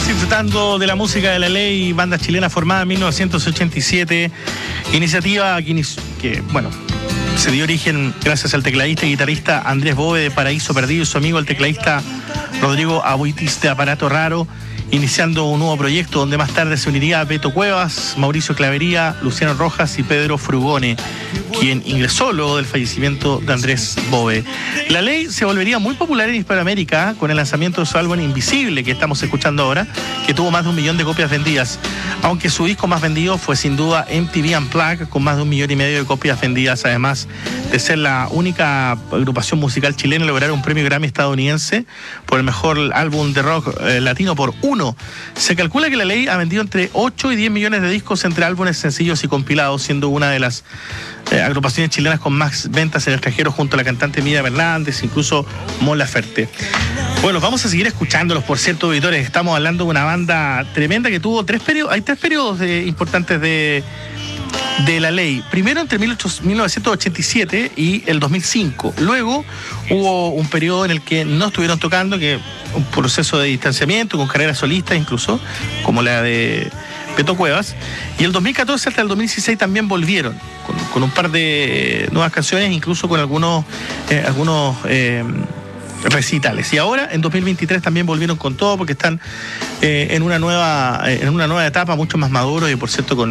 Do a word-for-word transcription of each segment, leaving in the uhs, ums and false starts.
Disfrutando de la música de La Ley, banda chilena formada en mil novecientos ochenta y siete, iniciativa que, que, bueno, se dio origen gracias al tecladista y guitarrista Andrés Bove de Paraíso Perdido y su amigo el tecladista Rodrigo Aboitis de Aparato Raro, iniciando un nuevo proyecto donde más tarde se uniría Beto Cuevas, Mauricio Clavería, Luciano Rojas y Pedro Frugone, quien ingresó luego del fallecimiento de Andrés Bove. La Ley se volvería muy popular en Hispanoamérica con el lanzamiento de su álbum Invisible, que estamos escuchando ahora, que tuvo más de un millón de copias vendidas, aunque su disco más vendido fue sin duda M T V Unplugged, con más de un millón y medio de copias vendidas, además de ser la única agrupación musical chilena en lograr un premio Grammy estadounidense por el mejor álbum de rock eh, latino por uno. Se calcula que La Ley ha vendido entre ocho y diez millones de discos entre álbumes sencillos y compilados, siendo una de las eh, agrupaciones chilenas con más ventas en el extranjero junto a la cantante Miriam Hernández, incluso Mon Laferte. Bueno, vamos a seguir escuchándolos, por cierto, auditores. Estamos hablando de una banda tremenda que tuvo tres periodos, hay tres periodos de, importantes de, de La Ley. Primero entre mil novecientos ochenta y siete y el dos mil cinco. Luego hubo un periodo en el que no estuvieron tocando, que un proceso de distanciamiento con carreras solistas incluso, como la de Beto Cuevas, y el dos mil catorce hasta el dos mil dieciséis también volvieron con, con un par de nuevas canciones, incluso con algunos eh, algunos eh, recitales, y ahora en dos mil veintitrés también volvieron con todo porque están eh, en una nueva eh, en una nueva etapa mucho más maduro y por cierto con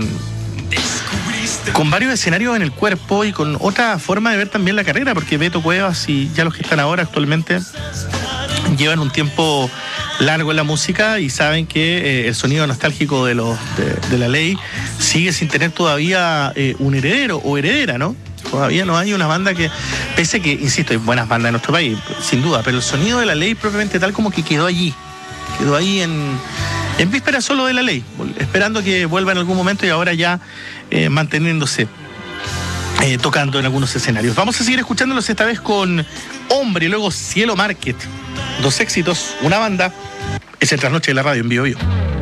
con varios escenarios en el cuerpo y con otra forma de ver también la carrera, porque Beto Cuevas y ya los que están ahora actualmente llevan un tiempo largo en la música y saben que eh, el sonido nostálgico de, los, de, de La Ley sigue sin tener todavía eh, un heredero o heredera, ¿no? Todavía no hay una banda que, pese que, insisto, hay buenas bandas en nuestro país, sin duda, pero el sonido de La Ley propiamente tal como que quedó allí, quedó ahí en, en víspera solo de La Ley, esperando que vuelva en algún momento y ahora ya eh, manteniéndose. Eh, tocando en algunos escenarios. Vamos a seguir escuchándolos esta vez con Hombre y luego Cielo Market. Dos éxitos, una banda. Es el Trasnoche de la Radio en Vivo Vivo.